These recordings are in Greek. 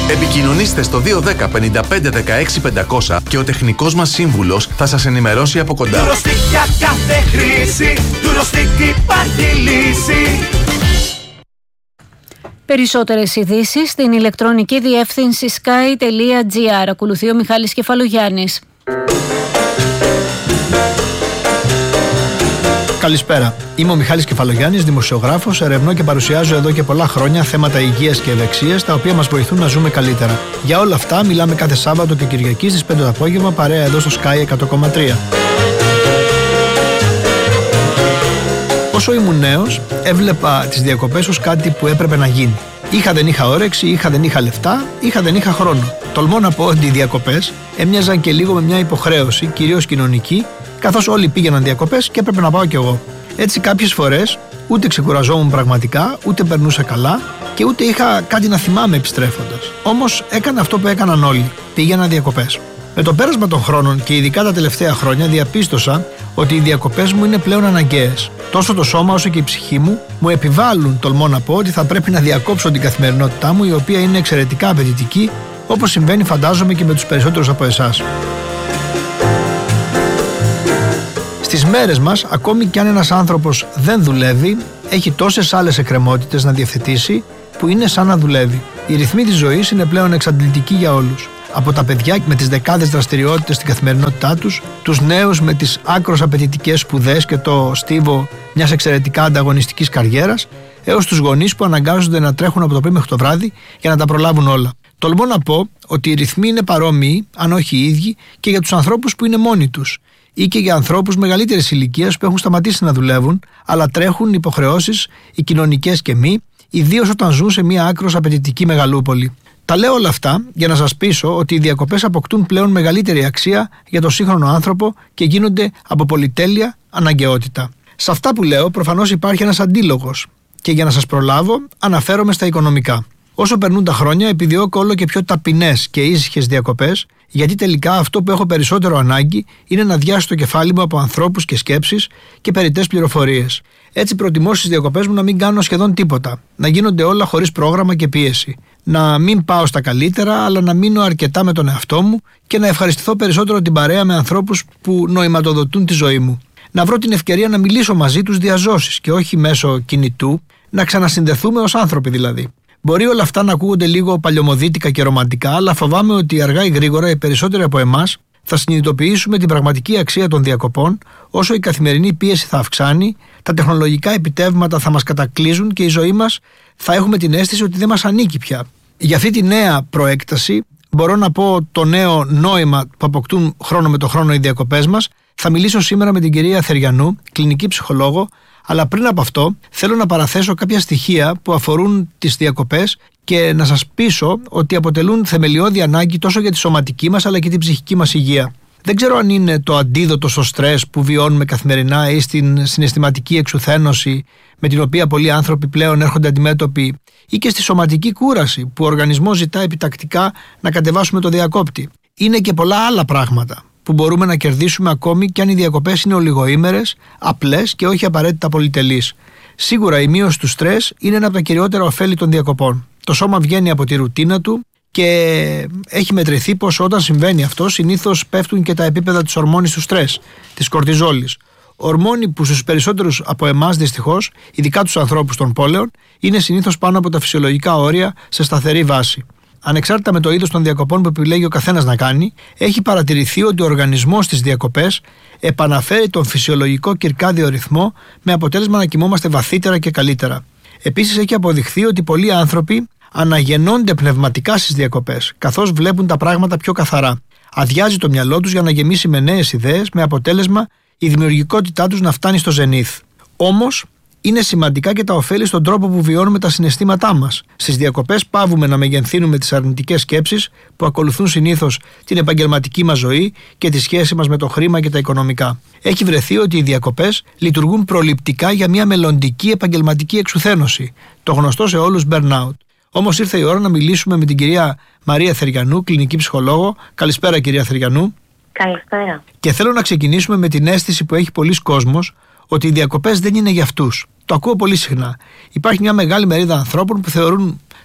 Επικοινωνήστε στο 210 55 16 500 και ο τεχνικός μας σύμβουλος θα σας ενημερώσει από κοντά. Eurostic για κάθε χρήση. Eurostic υπάρχει λύση. Περισσότερες ειδήσεις στην ηλεκτρονική διεύθυνση sky.gr. Ακολουθεί ο Μιχάλης Κεφαλογιάννης. Καλησπέρα. Είμαι ο Μιχάλης Κεφαλογιάννης, δημοσιογράφος, ερευνώ και παρουσιάζω εδώ και πολλά χρόνια θέματα υγείας και ευεξίας, τα οποία μας βοηθούν να ζούμε καλύτερα. Για όλα αυτά μιλάμε κάθε Σάββατο και Κυριακή στις 5 το απόγευμα, παρέα εδώ στο Sky 100,3. Όσο ήμουν νέος, έβλεπα τις διακοπές ως κάτι που έπρεπε να γίνει. Είχα δεν είχα όρεξη, είχα δεν είχα λεφτά, είχα δεν είχα χρόνο. Τολμώ να πω ότι οι διακοπές έμοιαζαν και λίγο με μια υποχρέωση, κυρίως κοινωνική, καθώς όλοι πήγαιναν διακοπές και έπρεπε να πάω κι εγώ. Έτσι, κάποιες φορές ούτε ξεκουραζόμουν πραγματικά, ούτε περνούσα καλά και ούτε είχα κάτι να θυμάμαι επιστρέφοντας. Όμως έκανα αυτό που έκαναν όλοι: πήγαινα διακοπές. Με το πέρασμα των χρόνων και ειδικά τα τελευταία χρόνια, διαπίστωσα ότι οι διακοπές μου είναι πλέον αναγκαίες. Τόσο το σώμα όσο και η ψυχή μου επιβάλλουν, τολμώ να πω, ότι θα πρέπει να διακόψω την καθημερινότητά μου, η οποία είναι εξαιρετικά απαιτητική, όπως συμβαίνει φαντάζομαι και με τους περισσότερους από εσάς. Στις μέρες μας, ακόμη κι αν ένας άνθρωπος δεν δουλεύει, έχει τόσες άλλες εκκρεμότητες να διευθετήσει που είναι σαν να δουλεύει. Οι ρυθμοί της ζωής είναι πλέον εξαντλητικοί για όλους. Από τα παιδιά με τις δεκάδες δραστηριότητες στην καθημερινότητά τους, τους νέους με τις άκρως απαιτητικές σπουδές και το στίβο μιας εξαιρετικά ανταγωνιστικής καριέρας, έως τους γονείς που αναγκάζονται να τρέχουν από το πρωί μέχρι το βράδυ για να τα προλάβουν όλα. Τολμώ να πω ότι οι ρυθμοί είναι παρόμοιοι, αν όχι οι ίδιοι, και για τους ανθρώπους που είναι μόνοι τους, ή και για ανθρώπους μεγαλύτερης ηλικίας που έχουν σταματήσει να δουλεύουν, αλλά τρέχουν υποχρεώσεις, οι κοινωνικές και μη, ιδίως όταν ζουν σε μια άκρως απαιτητική μεγαλούπολη. Τα λέω όλα αυτά για να σας πείσω ότι οι διακοπές αποκτούν πλέον μεγαλύτερη αξία για τον σύγχρονο άνθρωπο και γίνονται από πολυτέλεια αναγκαιότητα. Σε αυτά που λέω, προφανώς υπάρχει ένας αντίλογος, και για να σας προλάβω, αναφέρομαι στα οικονομικά. Όσο περνούν τα χρόνια, επιδιώκω όλο και πιο ταπεινές και ήσυχες διακοπές, γιατί τελικά αυτό που έχω περισσότερο ανάγκη είναι να διάσω το κεφάλι μου από ανθρώπους και σκέψεις και περιττές πληροφορίες. Έτσι, προτιμώ στις διακοπές μου να μην κάνω σχεδόν τίποτα, να γίνονται όλα χωρίς πρόγραμμα και πίεση. Να μην πάω στα καλύτερα, αλλά να μείνω αρκετά με τον εαυτό μου και να ευχαριστηθώ περισσότερο την παρέα με ανθρώπους που νοηματοδοτούν τη ζωή μου. Να βρω την ευκαιρία να μιλήσω μαζί τους διαζώσεις και όχι μέσω κινητού, να ξανασυνδεθούμε ως άνθρωποι δηλαδή. Μπορεί όλα αυτά να ακούγονται λίγο παλιωμοδίτικα και ρομαντικά, αλλά φοβάμαι ότι αργά ή γρήγορα οι περισσότεροι από εμάς θα συνειδητοποιήσουμε την πραγματική αξία των διακοπών, όσο η καθημερινή πίεση θα αυξάνει, τα τεχνολογικά επιτεύγματα θα μας κατακλείζουν και η ζωή μας θα έχουμε την αίσθηση ότι δεν μας ανήκει πια. Για αυτή τη νέα προέκταση, μπορώ να πω το νέο νόημα που αποκτούν χρόνο με το χρόνο οι διακοπές μας, θα μιλήσω σήμερα με την κυρία Θεριανού, κλινική ψυχολόγο, αλλά πριν από αυτό θέλω να παραθέσω κάποια στοιχεία που αφορούν τις διακοπές και να σας πείσω ότι αποτελούν θεμελιώδη ανάγκη τόσο για τη σωματική μας αλλά και την ψυχική μας υγεία. Δεν ξέρω αν είναι το αντίδοτο στο στρες που βιώνουμε καθημερινά ή στην συναισθηματική εξουθένωση με την οποία πολλοί άνθρωποι πλέον έρχονται αντιμέτωποι, ή και στη σωματική κούραση που ο οργανισμός ζητά επιτακτικά να κατεβάσουμε το διακόπτη. Είναι και πολλά άλλα πράγματα που μπορούμε να κερδίσουμε ακόμη κι αν οι διακοπές είναι ολιγοήμερες, απλές και όχι απαραίτητα πολυτελείς. Σίγουρα η μείωση του στρες είναι ένα από τα κυριότερα ωφέλη των διακοπών. Το σώμα βγαίνει από τη ρουτίνα του και έχει μετρηθεί πως όταν συμβαίνει αυτό, συνήθως πέφτουν και τα επίπεδα της ορμόνης του στρες, της κορτιζόλης. Ορμόνη που στους περισσότερους από εμάς δυστυχώς, ειδικά τους ανθρώπους των πόλεων, είναι συνήθως πάνω από τα φυσιολογικά όρια σε σταθερή βάση. Ανεξάρτητα με το είδος των διακοπών που επιλέγει ο καθένας να κάνει, έχει παρατηρηθεί ότι ο οργανισμός στις διακοπές επαναφέρει τον φυσιολογικό κυρκάδιο ρυθμό, με αποτέλεσμα να κοιμόμαστε βαθύτερα και καλύτερα. Επίσης, έχει αποδειχθεί ότι πολλοί άνθρωποι αναγεννώνται πνευματικά στις διακοπές, καθώς βλέπουν τα πράγματα πιο καθαρά. Αδειάζει το μυαλό τους για να γεμίσει με νέες ιδέες, με αποτέλεσμα η δημιουργικότητά τους να φτάνει στο ζενήθ. Όμως, είναι σημαντικά και τα ωφέλη στον τρόπο που βιώνουμε τα συναισθήματά μας. Στις διακοπές παύουμε να μεγενθύνουμε τις αρνητικές σκέψεις που ακολουθούν συνήθως την επαγγελματική μας ζωή και τη σχέση μας με το χρήμα και τα οικονομικά. Έχει βρεθεί ότι οι διακοπές λειτουργούν προληπτικά για μια μελλοντική επαγγελματική εξουθένωση, το γνωστό σε όλους burnout. Όμως ήρθε η ώρα να μιλήσουμε με την κυρία Μαρία Θεριανού, κλινική ψυχολόγο. Καλησπέρα, κυρία Θεριανού. Καλησπέρα. Και θέλω να ξεκινήσουμε με την αίσθηση που έχει πολλοί κόσμος ότι οι διακοπές δεν είναι για αυτούς. Το ακούω πολύ συχνά. Υπάρχει μια μεγάλη μερίδα ανθρώπων που θεωρούν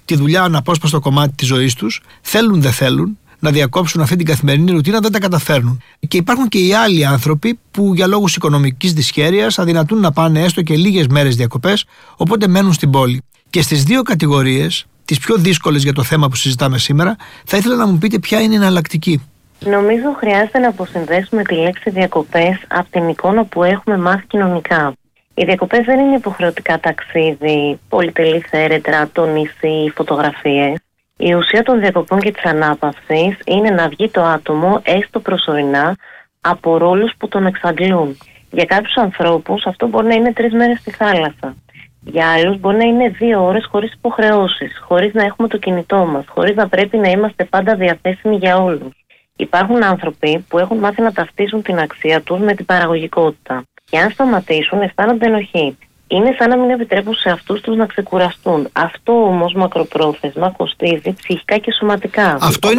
τη δουλειά αναπόσπαστο κομμάτι της ζωής τους, θέλουν δεν θέλουν, να διακόψουν αυτή την καθημερινή ρουτίνα, δεν τα καταφέρνουν. Και υπάρχουν και οι άλλοι άνθρωποι που για λόγους οικονομικής δυσχέρειας αδυνατούν να πάνε έστω και λίγες μέρες διακοπές, οπότε μένουν στην πόλη. Και στις δύο κατηγορίες, τις πιο δύσκολες για το θέμα που συζητάμε σήμερα, θα ήθελα να μου πείτε ποια είναι η εναλλακτική. Νομίζω χρειάζεται να αποσυνδέσουμε τη λέξη διακοπές από την εικόνα που έχουμε μάθει κοινωνικά. Οι διακοπές δεν είναι υποχρεωτικά ταξίδι, πολυτελή θέρετρα, το νησί, φωτογραφίες. Η ουσία των διακοπών και της ανάπαυσης είναι να βγει το άτομο έστω προσωρινά από ρόλους που τον εξαντλούν. Για κάποιους ανθρώπους αυτό μπορεί να είναι 3 μέρες στη θάλασσα. Για άλλους μπορεί να είναι 2 ώρες χωρίς υποχρεώσεις, χωρίς να έχουμε το κινητό μας, χωρίς να πρέπει να είμαστε πάντα διαθέσιμοι για όλους. Υπάρχουν άνθρωποι που έχουν μάθει να ταυτίσουν την αξία τους με την παραγωγικότητα. Και αν σταματήσουν, αισθάνονται ενοχή. Είναι σαν να μην επιτρέπουν σε αυτούς τους να ξεκουραστούν. Αυτό όμως μακροπρόθεσμα κοστίζει ψυχικά και σωματικά.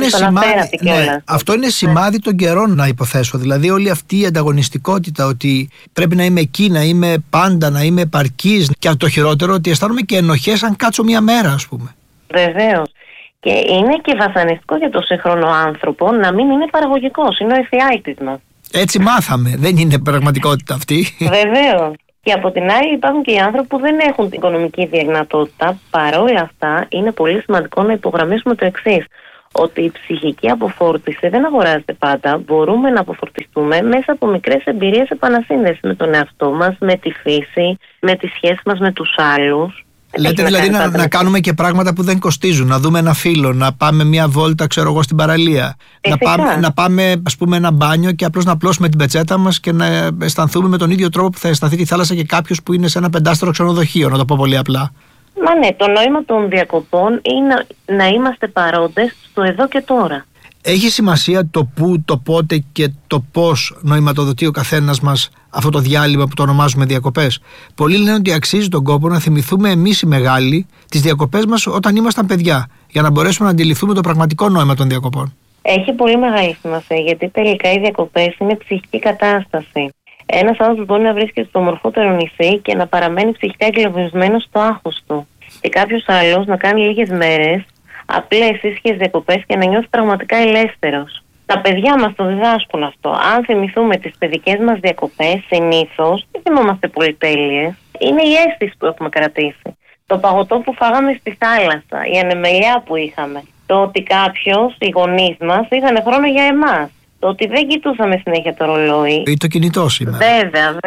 Αυτό είναι σημάδι των καιρών, να υποθέσω. Δηλαδή, όλη αυτή η ανταγωνιστικότητα ότι πρέπει να είμαι εκεί, να είμαι πάντα, να είμαι επαρκής. Και το χειρότερο, ότι αισθάνομαι και ενοχές αν κάτσω μια μέρα, ας πούμε. Βεβαίως. Και είναι και βασανιστικό για τον σύγχρονο άνθρωπο να μην είναι παραγωγικός. Είναι ο εφιάλτης μας. Έτσι μάθαμε. Δεν είναι πραγματικότητα αυτή. Βεβαίως. Και από την άλλη υπάρχουν και οι άνθρωποι που δεν έχουν την οικονομική δυνατότητα. Παρόλα αυτά είναι πολύ σημαντικό να υπογραμμίσουμε το εξής. Ότι η ψυχική αποφόρτιση δεν αγοράζεται πάντα. Μπορούμε να αποφορτιστούμε μέσα από μικρές εμπειρίες επανασύνδεσης με τον εαυτό μας, με τη φύση, με τη σχέση μας με τους άλλους. Λέτε δηλαδή να κάνουμε και πράγματα που δεν κοστίζουν, να δούμε ένα φίλο, να πάμε μια βόλτα, ξέρω εγώ, στην παραλία. Να πάμε, ας πούμε, ένα μπάνιο και απλώς να πλώσουμε την πετσέτα μας και να αισθανθούμε με τον ίδιο τρόπο που θα αισθανθεί τη θάλασσα και κάποιος που είναι σε ένα 5-σταρο ξενοδοχείο, να το πω πολύ απλά. Μα ναι, το νόημα των διακοπών είναι να είμαστε παρόντες στο εδώ και τώρα. Έχει σημασία το πού, το πότε και το πώς νοηματοδοτεί ο καθένας μας αυτό το διάλειμμα που το ονομάζουμε διακοπές. Πολλοί λένε ότι αξίζει τον κόπο να θυμηθούμε εμείς οι μεγάλοι τις διακοπές μας όταν ήμασταν παιδιά, για να μπορέσουμε να αντιληφθούμε το πραγματικό νόημα των διακοπών. Έχει πολύ μεγάλη σημασία, γιατί τελικά οι διακοπές είναι ψυχική κατάσταση. Ένας άνθρωπος μπορεί να βρίσκεται στο μορφότερο νησί και να παραμένει ψυχικά εγκλωβισμένος στο άγχος του. Και κάποιος άλλος να κάνει λίγες μέρες απλές ήσυχες διακοπές και να νιώθει πραγματικά ελεύθερος. Τα παιδιά μας το διδάσκουν αυτό. Αν θυμηθούμε τις παιδικές μας διακοπές, συνήθως δεν θυμόμαστε πολυτέλειες. Είναι η αίσθηση που έχουμε κρατήσει. Το παγωτό που φάγαμε στη θάλασσα, η ανεμελιά που είχαμε. Το ότι κάποιος, οι γονείς μας, είχαν χρόνο για εμάς. Το ότι δεν κοιτούσαμε συνέχεια το ρολόι. Ή το κινητό σήμερα. Βέβαια.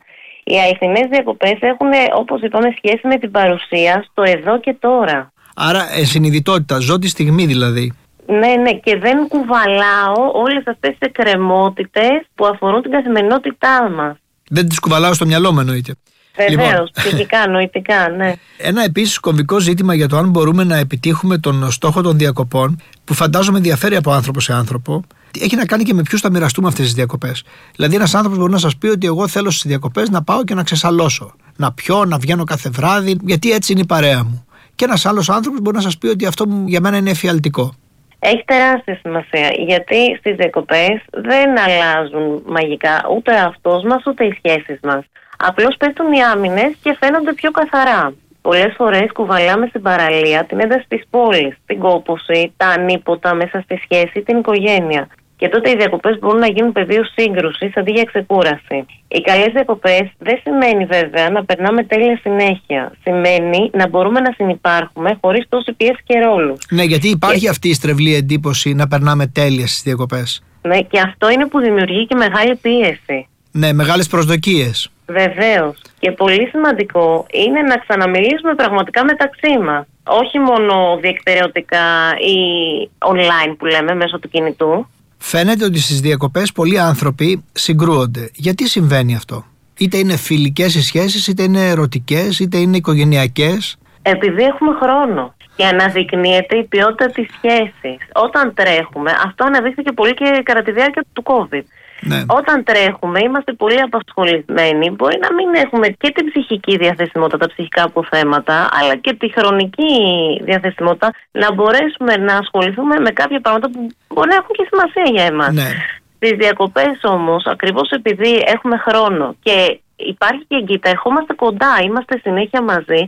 Οι αληθινές διακοπές έχουν, όπως είπαμε, σχέση με την παρουσία στο εδώ και τώρα. Άρα συνειδητότητα, ζω τη στιγμή δηλαδή. Ναι, και δεν κουβαλάω όλες αυτές τις εκκρεμότητες που αφορούν την καθημερινότητά μας. Δεν τις κουβαλάω στο μυαλό μου, εννοείται. Βεβαίως, ψυχικά, νοητικά, ναι. Ένα επίσης κομβικό ζήτημα για το αν μπορούμε να επιτύχουμε τον στόχο των διακοπών, που φαντάζομαι διαφέρει από άνθρωπο σε άνθρωπο, έχει να κάνει και με ποιους θα μοιραστούμε αυτές τις διακοπές. Δηλαδή, ένας άνθρωπος μπορεί να σας πει ότι εγώ θέλω στις διακοπές να πάω και να ξεσαλώσω. Να πιω, να βγαίνω κάθε βράδυ, γιατί έτσι είναι η παρέα μου. Και ένας άλλος άνθρωπος μπορεί να σας πει ότι αυτό για μένα είναι εφιαλτικό. Έχει τεράστια σημασία, γιατί στις διακοπές δεν αλλάζουν μαγικά ούτε αυτός μας ούτε οι σχέσεις μας. Απλώς πέφτουν οι άμυνες και φαίνονται πιο καθαρά. Πολλές φορές κουβαλάμε στην παραλία την ένταση της πόλης, την κόπωση, τα ανίποτα μέσα στη σχέση, την οικογένεια. Και τότε οι διακοπές μπορούν να γίνουν πεδίο σύγκρουσης αντί για ξεκούραση. Οι καλές διακοπές δεν σημαίνει βέβαια να περνάμε τέλεια συνέχεια. Σημαίνει να μπορούμε να συνυπάρχουμε χωρίς τόση πίεση και ρόλους. Ναι, γιατί υπάρχει αυτή η στρεβλή εντύπωση να περνάμε τέλεια στις διακοπές. Ναι, και αυτό είναι που δημιουργεί και μεγάλη πίεση. Ναι, μεγάλες προσδοκίες. Βεβαίως. Και πολύ σημαντικό είναι να ξαναμιλήσουμε πραγματικά μεταξύ μας. Όχι μόνο διεκπεραιωτικά ή online που λέμε μέσω του κινητού. Φαίνεται ότι στις διακοπές πολλοί άνθρωποι συγκρούονται. Γιατί συμβαίνει αυτό? Είτε είναι φιλικές οι σχέσεις, είτε είναι ερωτικές, είτε είναι οικογενειακές. Επειδή έχουμε χρόνο και αναδεικνύεται η ποιότητα της σχέσης. Όταν τρέχουμε, αυτό αναδείχθηκε πολύ και κατά τη διάρκεια του COVID. Ναι. Όταν τρέχουμε, είμαστε πολύ απασχολημένοι. Μπορεί να μην έχουμε και την ψυχική διαθεσιμότητα, τα ψυχικά αποθέματα, αλλά και τη χρονική διαθεσιμότητα να μπορέσουμε να ασχοληθούμε με κάποια πράγματα που μπορεί να έχουν και σημασία για εμάς. Ναι. Στις διακοπές όμως, ακριβώς επειδή έχουμε χρόνο και υπάρχει και εγκύτητα, ερχόμαστε κοντά, είμαστε συνέχεια μαζί,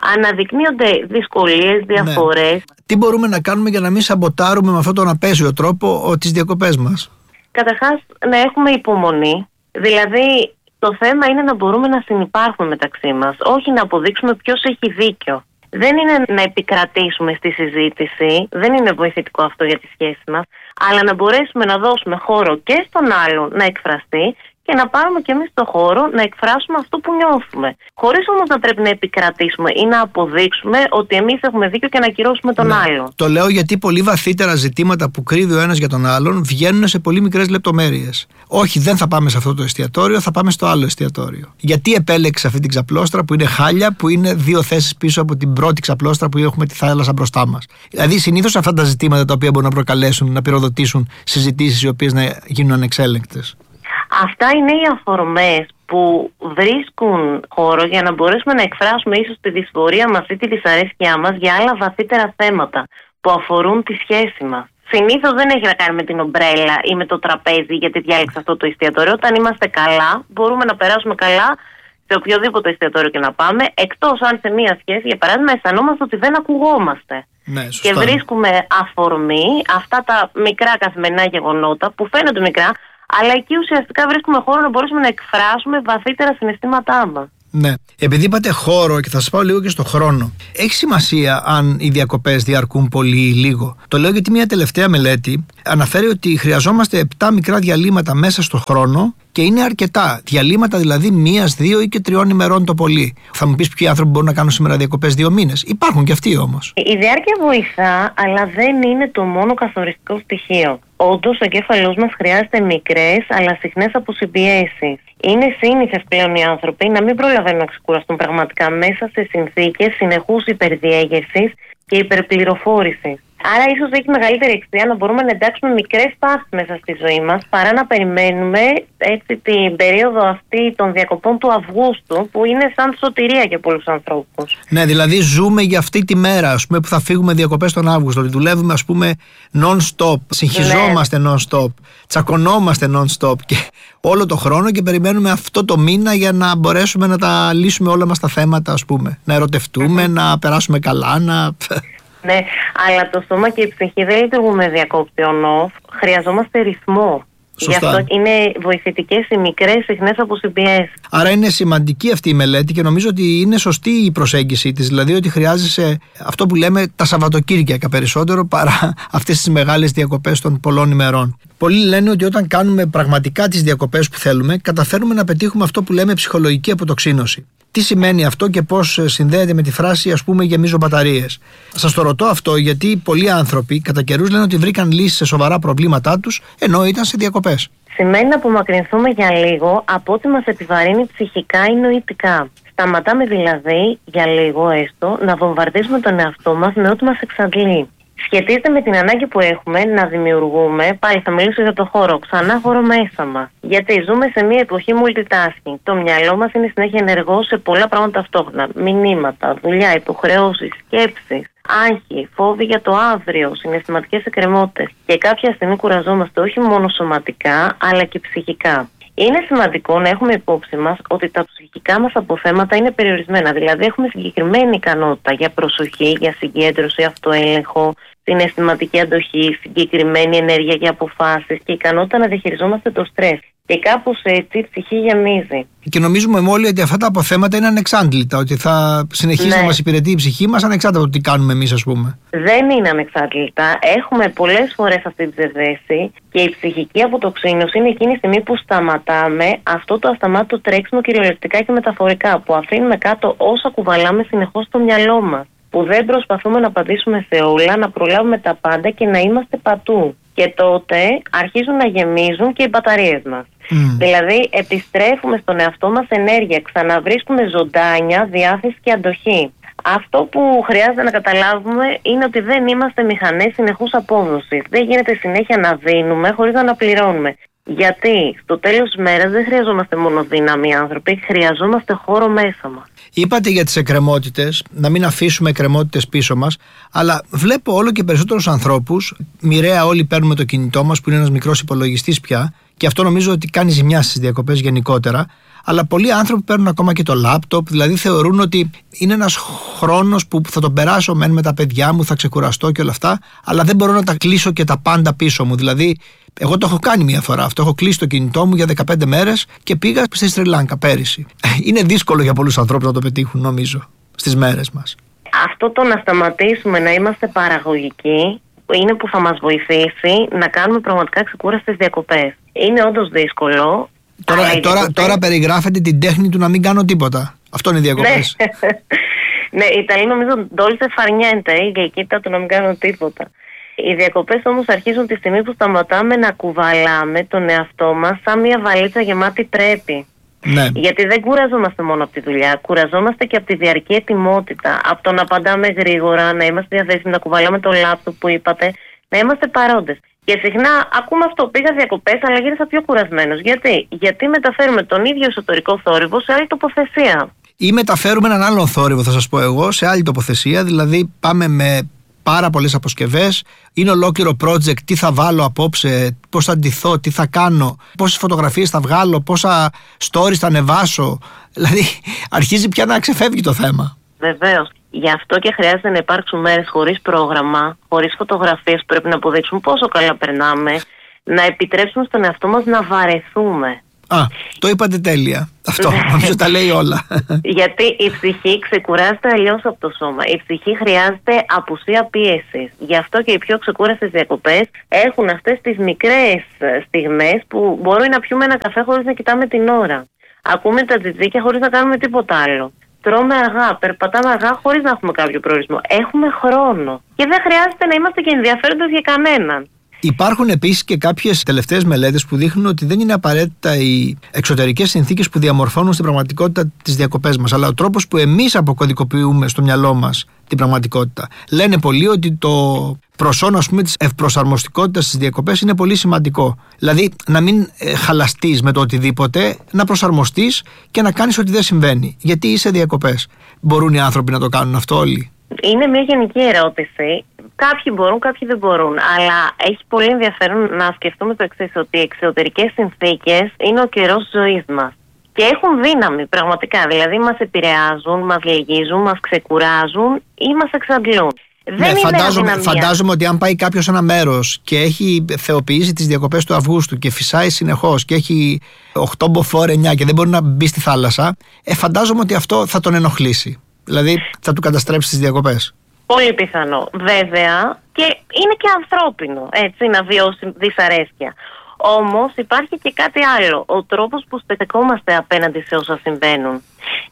αναδεικνύονται δυσκολίες, διαφορές. Ναι. Τι μπορούμε να κάνουμε για να μην σαμποτάρουμε με αυτόν τον απέσιο τρόπο τις διακοπές μας? Καταρχάς, να έχουμε υπομονή. Δηλαδή, το θέμα είναι να μπορούμε να συνυπάρχουμε μεταξύ μας, όχι να αποδείξουμε ποιος έχει δίκιο. Δεν είναι να επικρατήσουμε στη συζήτηση, δεν είναι βοηθητικό αυτό για τη σχέση μας, αλλά να μπορέσουμε να δώσουμε χώρο και στον άλλον να εκφραστεί και να πάρουμε και εμείς το χώρο να εκφράσουμε αυτό που νιώθουμε. Χωρίς όμως να πρέπει να επικρατήσουμε ή να αποδείξουμε ότι εμείς έχουμε δίκιο και να ακυρώσουμε τον άλλον. Το λέω γιατί πολύ βαθύτερα ζητήματα που κρύβει ο ένας για τον άλλον βγαίνουν σε πολύ μικρές λεπτομέρειες. Όχι, δεν θα πάμε σε αυτό το εστιατόριο, θα πάμε στο άλλο εστιατόριο. Γιατί επέλεξε αυτή την ξαπλώστρα που είναι χάλια, που είναι 2 θέσεις πίσω από την πρώτη ξαπλώστρα που έχουμε τη θάλασσα μπροστά μας? Δηλαδή, συνήθως αυτά τα ζητήματα τα οποία μπορούν να προκαλέσουν, να πυροδοτήσουν συζητήσεις οι οποίες να γίνουν ανεξέλεγκτες. Αυτά είναι οι αφορμές που βρίσκουν χώρο για να μπορέσουμε να εκφράσουμε ίσως τη δυσφορία μας ή τη δυσαρέσκειά μας για άλλα βαθύτερα θέματα που αφορούν τη σχέση μας. Συνήθως δεν έχει να κάνει με την ομπρέλα ή με το τραπέζι, γιατί διάλεξα αυτό το εστιατόριο. Όταν είμαστε καλά, μπορούμε να περάσουμε καλά σε οποιοδήποτε εστιατόριο και να πάμε, εκτός αν σε μία σχέση, για παράδειγμα, αισθανόμαστε ότι δεν ακουγόμαστε. Ναι, και βρίσκουμε αφορμή αυτά τα μικρά καθημερινά γεγονότα που φαίνονται μικρά, αλλά εκεί ουσιαστικά βρίσκουμε χώρο να μπορέσουμε να εκφράσουμε βαθύτερα συναισθήματά μας. Ναι. Επειδή είπατε χώρο, και θα σας πάω λίγο και στο χρόνο, έχει σημασία αν οι διακοπές διαρκούν πολύ ή λίγο? Το λέω γιατί μια τελευταία μελέτη αναφέρει ότι χρειαζόμαστε 7 μικρά διαλύματα μέσα στο χρόνο και είναι αρκετά. Διαλύματα δηλαδή 1, 2 ή και 3 ημερών το πολύ. Θα μου πεις ποιοι άνθρωποι μπορούν να κάνουν σήμερα διακοπές 2 μήνες? Υπάρχουν και αυτοί όμως. Η διάρκεια βοηθά, αλλά δεν είναι το μόνο καθοριστικό στοιχείο. Όντως, ο εγκέφαλός μας χρειάζεται μικρές αλλά συχνές αποσυμπιέσεις. Είναι σύνηθες πλέον οι άνθρωποι να μην προλαβαίνουν να ξεκουραστούν πραγματικά μέσα σε συνθήκες συνεχούς υπερδιέγερσης και υπερπληροφόρησης. Άρα, ίσως έχει μεγαλύτερη αξία να μπορούμε να εντάξουμε μικρές παύσεις μέσα στη ζωή μας παρά να περιμένουμε έτσι την περίοδο αυτή των διακοπών του Αυγούστου, που είναι σαν σωτηρία για πολλούς ανθρώπους. Ναι, δηλαδή ζούμε για αυτή τη μέρα, ας πούμε, που θα φύγουμε διακοπές τον Αύγουστο. Δουλεύουμε, ας πούμε, non-stop, συγχυζόμαστε non-stop, τσακωνόμαστε non-stop και όλο το χρόνο και περιμένουμε αυτό το μήνα για να μπορέσουμε να τα λύσουμε όλα μας τα θέματα, ας πούμε. Να ερωτευτούμε, να περάσουμε καλά, να... Ναι, αλλά το σώμα και η ψυχή δεν λειτουργούν με διακόπτη on-off. Χρειαζόμαστε ρυθμό. Σωστά. Γι' αυτό είναι βοηθητικές οι μικρές συχνές αποσυμπιέσεις. Άρα είναι σημαντική αυτή η μελέτη και νομίζω ότι είναι σωστή η προσέγγιση της. Δηλαδή ότι χρειάζεσαι αυτό που λέμε τα Σαββατοκύριακα περισσότερο παρά αυτές τις μεγάλες διακοπές των πολλών ημερών. Πολλοί λένε ότι όταν κάνουμε πραγματικά τις διακοπές που θέλουμε, καταφέρουμε να πετύχουμε αυτό που λέμε ψυχολογική αποτοξίνωση. Τι σημαίνει αυτό και πώς συνδέεται με τη φράση, ας πούμε, γεμίζω μπαταρίες? Σας το ρωτώ αυτό γιατί πολλοί άνθρωποι κατά καιρούς λένε ότι βρήκαν λύσεις σε σοβαρά προβλήματά τους ενώ ήταν σε διακοπές. Σημαίνει να απομακρυνθούμε για λίγο από ό,τι μας επιβαρύνει ψυχικά ή νοητικά. Σταματάμε δηλαδή για λίγο έστω να βομβαρδίζουμε τον εαυτό μας με ό,τι μας εξαντλεί. Σχετίζεται με την ανάγκη που έχουμε να δημιουργούμε, πάλι θα μιλήσω για το χώρο, ξανά χώρο μέσα μας. Γιατί ζούμε σε μια εποχή multitasking. Το μυαλό μας είναι συνέχεια ενεργό σε πολλά πράγματα ταυτόχρονα. Μηνύματα, δουλειά, υποχρεώσεις, σκέψεις, άγχη, φόβοι για το αύριο, συναισθηματικές εκκρεμότητες. Και κάποια στιγμή κουραζόμαστε όχι μόνο σωματικά, αλλά και ψυχικά. Είναι σημαντικό να έχουμε υπόψη μας ότι τα ψυχικά μας αποθέματα είναι περιορισμένα. Δηλαδή, έχουμε συγκεκριμένη ικανότητα για προσοχή, για συγκέντρωση, αυτοέλεγχο, συναισθηματική αντοχή, συγκεκριμένη ενέργεια για αποφάσεις και ικανότητα να διαχειριζόμαστε το στρες. Και κάπως έτσι η ψυχή γεμίζει. Και νομίζουμε όλοι ότι αυτά τα αποθέματα είναι ανεξάντλητα, ότι θα συνεχίσει να μας υπηρετεί η ψυχή μας ανεξάρτητα από το τι κάνουμε εμείς, ας πούμε. Δεν είναι ανεξάρτητα. Έχουμε πολλές φορές αυτή τη ζευδέση και η ψυχική αποτοξίνωση είναι εκείνη η στιγμή που σταματάμε αυτό το ασταμάτητο τρέξιμο κυριολεκτικά και μεταφορικά, που αφήνουμε κάτω όσα κουβαλάμε συνεχώς στο μυαλό μας. Που δεν προσπαθούμε να απαντήσουμε σε όλα, να προλάβουμε τα πάντα και να είμαστε πατού. Και τότε αρχίζουν να γεμίζουν και οι μπαταρίες μας. Δηλαδή επιστρέφουμε στον εαυτό μας ενέργεια, ξαναβρίσκουμε ζωντάνια, διάθεση και αντοχή. Αυτό που χρειάζεται να καταλάβουμε είναι ότι δεν είμαστε μηχανές συνεχούς απόδοσης. Δεν γίνεται συνέχεια να δίνουμε χωρίς να αναπληρώνουμε. Γιατί στο τέλος της μέρας δεν χρειαζόμαστε μόνο δύναμη άνθρωποι, χρειαζόμαστε χώρο μέσα μας. Είπατε για τις εκκρεμότητες, να μην αφήσουμε εκκρεμότητες πίσω μας, αλλά βλέπω όλο και περισσότερους ανθρώπους, μοιραία όλοι παίρνουμε το κινητό μας που είναι ένας μικρός υπολογιστής πια, και αυτό νομίζω ότι κάνει ζημιά στις διακοπές γενικότερα, Αλλά πολλοί άνθρωποι παίρνουν ακόμα και το λάπτοπ, δηλαδή θεωρούν ότι είναι ένας χρόνος που θα τον περάσω με τα παιδιά μου, θα ξεκουραστώ και όλα αυτά, αλλά δεν μπορώ να τα κλείσω και τα πάντα πίσω μου. Δηλαδή, εγώ το έχω κάνει μια φορά αυτό. Έχω κλείσει το κινητό μου για 15 μέρες και πήγα στη Σρι Λάνκα πέρυσι. Είναι δύσκολο για πολλούς ανθρώπους να το πετύχουν, νομίζω, στις μέρες μας. Αυτό το να σταματήσουμε να είμαστε παραγωγικοί είναι που θα μας βοηθήσει να κάνουμε πραγματικά ξεκούραστες διακοπές. Είναι όντως δύσκολο. Τώρα περιγράφεται την τέχνη του να μην κάνω τίποτα. Αυτό είναι οι διακοπές. Ναι, οι Ιταλοί νομίζω dolce far niente, η γλυκύτητα του να μην κάνω τίποτα. Οι διακοπές όμως αρχίζουν τη στιγμή που σταματάμε να κουβαλάμε τον εαυτό μας σαν μια βαλίτσα γεμάτη πρέπει. Ναι. Γιατί δεν κουραζόμαστε μόνο από τη δουλειά, κουραζόμαστε και από τη διαρκή ετοιμότητα, από το να απαντάμε γρήγορα, να είμαστε διαθέσιμοι, να κουβαλάμε το λάπτοπ που είπατε, να είμαστε παρόντες. Και συχνά ακούμε αυτό, πήγα διακοπές αλλά γύρισα πιο κουρασμένος. Γιατί μεταφέρουμε τον ίδιο εσωτερικό θόρυβο σε άλλη τοποθεσία. Ή μεταφέρουμε έναν άλλον θόρυβο, θα σας πω εγώ, σε άλλη τοποθεσία, δηλαδή πάμε με πάρα πολλές αποσκευές, είναι ολόκληρο project, τι θα βάλω απόψε, πώς θα ντυθώ, τι θα κάνω, πόσες φωτογραφίες θα βγάλω, πόσα stories θα ανεβάσω. Δηλαδή αρχίζει πια να ξεφεύγει το θέμα. Βεβαίως. Γι' αυτό και χρειάζεται να υπάρξουν μέρες χωρίς πρόγραμμα, χωρίς φωτογραφίες που πρέπει να αποδείξουν πόσο καλά περνάμε, να επιτρέψουμε στον εαυτό μας να βαρεθούμε. Το είπατε τέλεια. Αυτό νομίζω τα λέει όλα. Γιατί η ψυχή ξεκουράζεται αλλιώς από το σώμα. Η ψυχή χρειάζεται απουσία πίεσης. Γι' αυτό και οι πιο ξεκούραστες διακοπές έχουν αυτές τις μικρές στιγμές που μπορούμε να πιούμε ένα καφέ χωρίς να κοιτάμε την ώρα. Ακούμε τα τζιτζίκια χωρίς να κάνουμε τίποτα άλλο. Τρώμε αργά, περπατάμε αργά χωρίς να έχουμε κάποιο προορισμό. Έχουμε χρόνο. Και δεν χρειάζεται να είμαστε και ενδιαφέροντες για κανέναν. Υπάρχουν επίσης και κάποιες τελευταίες μελέτες που δείχνουν ότι δεν είναι απαραίτητα οι εξωτερικές συνθήκες που διαμορφώνουν στην πραγματικότητα τις διακοπές μας, αλλά ο τρόπος που εμείς αποκωδικοποιούμε στο μυαλό μας την πραγματικότητα. Λένε πολλοί ότι το προσόν, ας πούμε, της ευπροσαρμοστικότητας στις διακοπές είναι πολύ σημαντικό. Δηλαδή να μην χαλαστείς με το οτιδήποτε, να προσαρμοστείς και να κάνεις ό,τι δεν συμβαίνει. Γιατί είσαι διακοπές. Μπορούν οι άνθρωποι να το κάνουν αυτό όλοι? Είναι μια γενική ερώτηση. Κάποιοι μπορούν, κάποιοι δεν μπορούν. Αλλά έχει πολύ ενδιαφέρον να σκεφτούμε το εξής, ότι οι εξωτερικές συνθήκες είναι ο καιρός ζωής μας. Και έχουν δύναμη πραγματικά. Δηλαδή μας επηρεάζουν, μας λυγίζουν, μας ξεκουράζουν ή μας εξαντλούν. Ναι, φαντάζομαι ότι αν πάει κάποιος σε ένα μέρος και έχει θεοποιήσει τις διακοπές του Αυγούστου και φυσάει συνεχώς και έχει 8 μποφόρ 9 και δεν μπορεί να μπει στη θάλασσα, φαντάζομαι ότι αυτό θα τον ενοχλήσει. Δηλαδή θα του καταστρέψει τις διακοπές. Πολύ πιθανό. Βέβαια, και είναι και ανθρώπινο, έτσι, να βιώσει δυσαρέσκεια. Όμως υπάρχει και κάτι άλλο. Ο τρόπος που στεκόμαστε απέναντι σε όσα συμβαίνουν.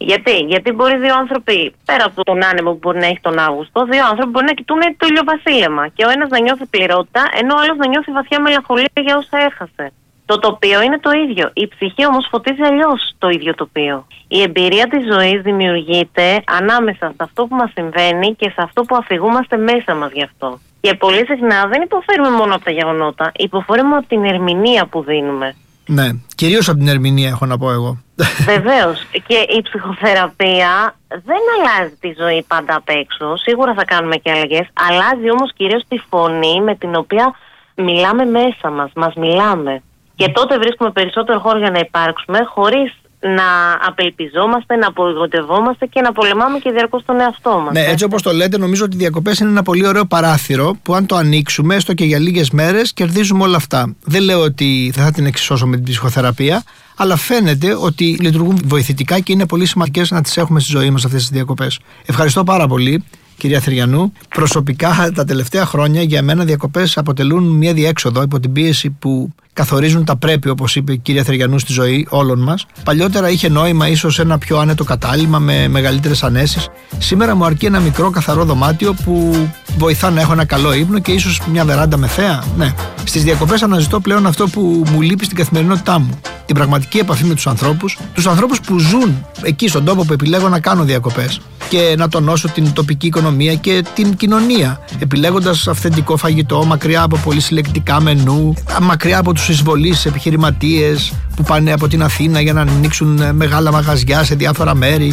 Γιατί μπορεί δύο άνθρωποι, πέρα από τον άνεμο που μπορεί να έχει τον Αύγουστο, δύο άνθρωποι μπορεί να κοιτούν το ηλιοβασίλεμα. Και ο ένας να νιώθει πληρότητα, ενώ ο άλλος να νιώθει βαθιά μελαγχολία για όσα έχασε. Το τοπίο είναι το ίδιο. Η ψυχή όμως φωτίζει αλλιώς το ίδιο τοπίο. Η εμπειρία της ζωής δημιουργείται ανάμεσα σε αυτό που μας συμβαίνει και σε αυτό που αφηγούμαστε μέσα μας γι' αυτό. Και πολύ συχνά δεν υποφέρουμε μόνο από τα γεγονότα, υποφέρουμε από την ερμηνεία που δίνουμε. Ναι, κυρίως από την ερμηνεία έχω να πω εγώ. Βεβαίως. Και η ψυχοθεραπεία δεν αλλάζει τη ζωή πάντα απ' έξω. Σίγουρα θα κάνουμε και αλλαγές. Αλλάζει όμως κυρίως τη φωνή με την οποία μιλάμε μέσα μας. Μας μιλάμε. Και τότε βρίσκουμε περισσότερο χώρο για να υπάρξουμε, χωρίς να απελπιζόμαστε, να απογοητευόμαστε και να πολεμάμε και διαρκώς τον εαυτό μας. Ναι, έτσι όπως το λέτε, νομίζω ότι οι διακοπές είναι ένα πολύ ωραίο παράθυρο που αν το ανοίξουμε, έστω και για λίγες μέρες, κερδίζουμε όλα αυτά. Δεν λέω ότι δεν θα την εξισώσω με την ψυχοθεραπεία, αλλά φαίνεται ότι λειτουργούν βοηθητικά και είναι πολύ σημαντικές να τις έχουμε στη ζωή μας αυτές τις διακοπές. Ευχαριστώ πάρα πολύ, κυρία Θεριανού. Προσωπικά, τα τελευταία χρόνια για μένα διακοπές αποτελούν μια διέξοδο υπό την πίεση που καθορίζουν τα πρέπει, όπως είπε η κυρία Θεριανού, στη ζωή όλων μας. Παλιότερα είχε νόημα ίσως ένα πιο άνετο κατάλημα με μεγαλύτερες ανέσεις. Σήμερα μου αρκεί ένα μικρό καθαρό δωμάτιο που βοηθά να έχω ένα καλό ύπνο και ίσως μια βεράντα με θέα. Ναι. Στις διακοπές αναζητώ πλέον αυτό που μου λείπει στην καθημερινότητά μου. Την πραγματική επαφή με τους ανθρώπους που ζουν εκεί στον τόπο που επιλέγω να κάνω διακοπές. Και να τονώσω την τοπική οικονομία και την κοινωνία, επιλέγοντας αυθεντικό φαγητό μακριά από πολύ συλλεκτικά μενού, μακριά από τους εισβολείς επιχειρηματίες που πάνε από την Αθήνα για να ανοίξουν μεγάλα μαγαζιά σε διάφορα μέρη.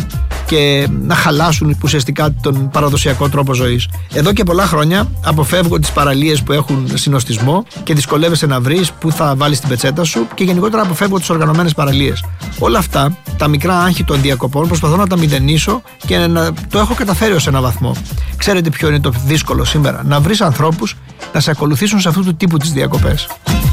και να χαλάσουν ουσιαστικά τον παραδοσιακό τρόπο ζωής. Εδώ και πολλά χρόνια αποφεύγω τις παραλίες που έχουν συνοστισμό και δυσκολεύεσαι να βρεις που θα βάλεις την πετσέτα σου και γενικότερα αποφεύγω τις οργανωμένες παραλίες. Όλα αυτά, τα μικρά άγχη των διακοπών, προσπαθώ να τα μηδενίσω και να το έχω καταφέρει ως ένα βαθμό. Ξέρετε ποιο είναι το δύσκολο σήμερα? Να βρεις ανθρώπους να σε ακολουθήσουν σε αυτού του τύπου τις διακοπές.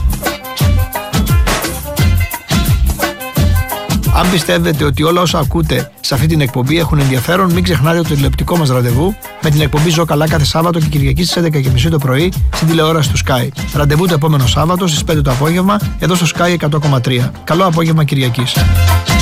Αν πιστεύετε ότι όλα όσα ακούτε σε αυτή την εκπομπή έχουν ενδιαφέρον, μην ξεχνάτε το τηλεοπτικό μας ραντεβού με την εκπομπή Ζω Καλά κάθε Σάββατο και Κυριακή στις 11:30 το πρωί στην τηλεόραση του Sky. Ραντεβού το επόμενο Σάββατο στις 5 το απόγευμα εδώ στο Sky 100,3. Καλό απόγευμα Κυριακής.